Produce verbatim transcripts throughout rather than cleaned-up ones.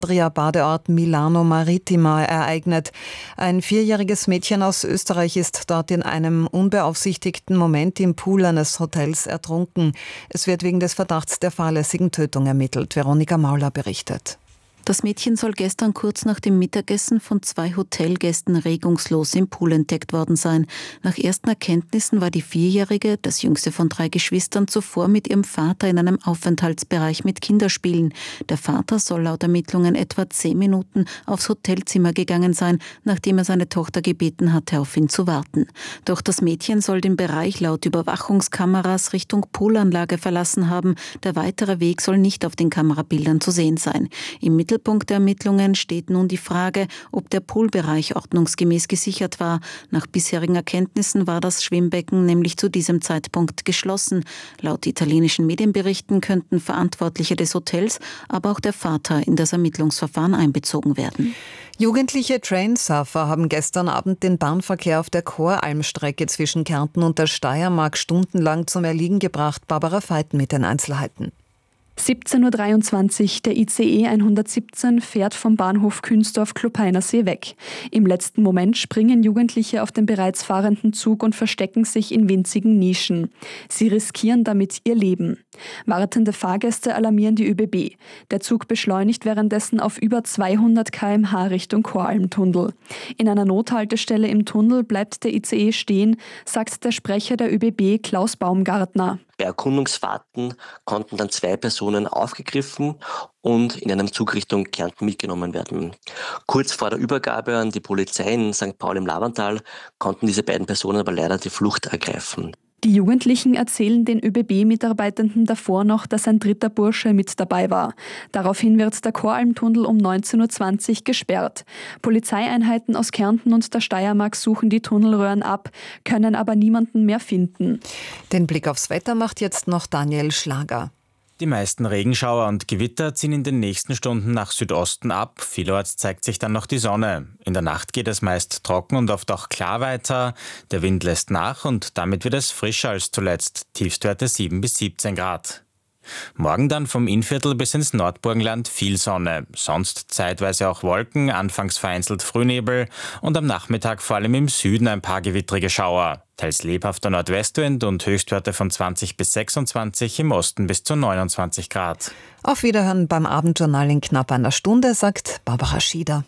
Badeort Milano Maritima ereignet. Ein vierjähriges Mädchen aus Österreich ist dort in einem unbeaufsichtigten Moment im Pool eines Hotels ertrunken. Es wird wegen des Verdachts der fahrlässigen Tötung ermittelt. Veronika Mauler berichtet. Das Mädchen soll gestern kurz nach dem Mittagessen von zwei Hotelgästen regungslos im Pool entdeckt worden sein. Nach ersten Erkenntnissen war die Vierjährige, das jüngste von drei Geschwistern, zuvor mit ihrem Vater in einem Aufenthaltsbereich mit Kinderspielen. Der Vater soll laut Ermittlungen etwa zehn Minuten aufs Hotelzimmer gegangen sein, nachdem er seine Tochter gebeten hatte, auf ihn zu warten. Doch das Mädchen soll den Bereich laut Überwachungskameras Richtung Poolanlage verlassen haben. Der weitere Weg soll nicht auf den Kamerabildern zu sehen sein. Im Mittelpunkt der Ermittlungen steht nun die Frage, ob der Poolbereich ordnungsgemäß gesichert war. Nach bisherigen Erkenntnissen war das Schwimmbecken nämlich zu diesem Zeitpunkt geschlossen. Laut italienischen Medienberichten könnten Verantwortliche des Hotels, aber auch der Vater in das Ermittlungsverfahren einbezogen werden. Jugendliche Trainsurfer haben gestern Abend den Bahnverkehr auf der Choralmstrecke zwischen Kärnten und der Steiermark stundenlang zum Erliegen gebracht. Barbara Veiten mit den Einzelheiten. siebzehn Uhr dreiundzwanzig, der I C E hundertsiebzehn fährt vom Bahnhof Künzdorf-Klopeinersee weg. Im letzten Moment springen Jugendliche auf den bereits fahrenden Zug und verstecken sich in winzigen Nischen. Sie riskieren damit ihr Leben. Wartende Fahrgäste alarmieren die ÖBB. Der Zug beschleunigt währenddessen auf über zweihundert Kilometer pro Stunde Richtung Choralmtunnel. In einer Nothaltestelle im Tunnel bleibt der I C E stehen, sagt der Sprecher der ÖBB Klaus Baumgartner. Bei Erkundungsfahrten konnten dann zwei Personen aufgegriffen und in einem Zug Richtung Kärnten mitgenommen werden. Kurz vor der Übergabe an die Polizei in Sankt Paul im Lavantal konnten diese beiden Personen aber leider die Flucht ergreifen. Die Jugendlichen erzählen den ÖBB-Mitarbeitenden davor noch, dass ein dritter Bursche mit dabei war. Daraufhin wird der Choralmtunnel um neunzehn Uhr zwanzig gesperrt. Polizeieinheiten aus Kärnten und der Steiermark suchen die Tunnelröhren ab, können aber niemanden mehr finden. Den Blick aufs Wetter macht jetzt noch Daniel Schlager. Die meisten Regenschauer und Gewitter ziehen in den nächsten Stunden nach Südosten ab. Vielerorts zeigt sich dann noch die Sonne. In der Nacht geht es meist trocken und oft auch klar weiter. Der Wind lässt nach und damit wird es frischer als zuletzt. Tiefstwerte sieben bis siebzehn Grad. Morgen dann vom Innviertel bis ins Nordburgenland viel Sonne. Sonst zeitweise auch Wolken, anfangs vereinzelt Frühnebel und am Nachmittag vor allem im Süden ein paar gewittrige Schauer. Teils lebhafter Nordwestwind und Höchstwerte von zwanzig bis sechsundzwanzig, im Osten bis zu neunundzwanzig Grad. Auf Wiederhören beim Abendjournal in knapp einer Stunde, sagt Barbara Schieder.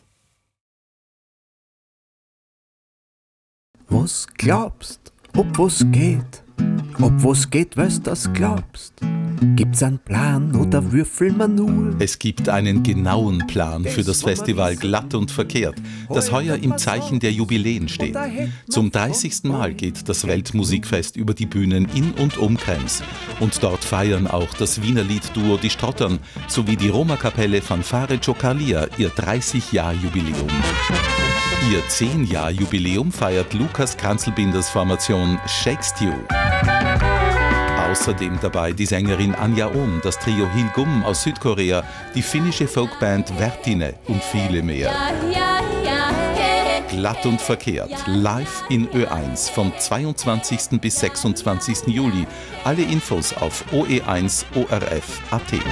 Was glaubst, ob was geht? Ob was geht, weil du das glaubst? Gibt's einen Plan oder würfeln wir nur? Es gibt einen genauen Plan für das Festival Glatt und Verkehrt, das heuer im Zeichen der Jubiläen steht. Zum dreißigsten Mal geht das Weltmusikfest über die Bühnen in und um Krems. Und dort feiern auch das Wiener Liedduo Die Strottern sowie die Roma-Kapelle Fanfare Giocalia ihr dreißig-Jahr-Jubiläum. Ihr zehn-Jahr-Jubiläum feiert Lukas Kranzelbinders Formation Shakespeare. Außerdem dabei die Sängerin Anja Ohm, das Trio Hilgum aus Südkorea, die finnische Folkband Vertine und viele mehr. Glatt und Verkehrt, live in Ö eins vom zweiundzwanzigsten bis sechsundzwanzigsten Juli. Alle Infos auf o e eins punkt o r f punkt a t.